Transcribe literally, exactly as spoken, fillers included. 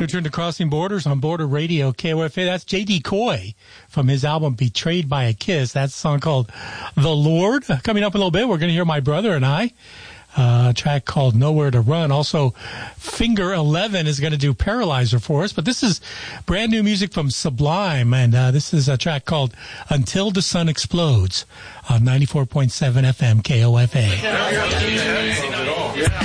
Return to Crossing Borders on Border Radio, K O F A. That's J D. Coy from his album Betrayed by a Kiss. That's a song called The Lord. Coming up in a little bit, we're going to hear My Brother and I. Uh, a track called Nowhere to Run. Also, Finger eleven is going to do Paralyzer for us. But this is brand new music from Sublime. And uh, this is a track called Until the Sun Explodes on ninety-four point seven F M K O F A.